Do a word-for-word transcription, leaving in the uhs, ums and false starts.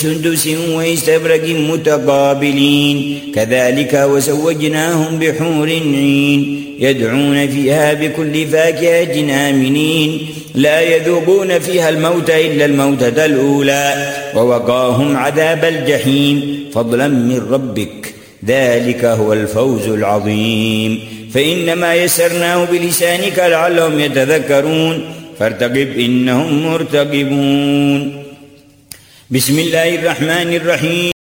سندس واستبرق متقابلين كذلك وزوجناهم بحور عين يدعون فيها بكل فاكهة آمنين لا يذوقون فيها الموت إلا الموتة الأولى ووقاهم عذاب الجحيم فضلا من ربك ذلك هو الفوز العظيم فإنما يسرناه بلسانك لعلهم يتذكرون فارتقب إنهم مرتقبون. بسم الله الرحمن الرحيم.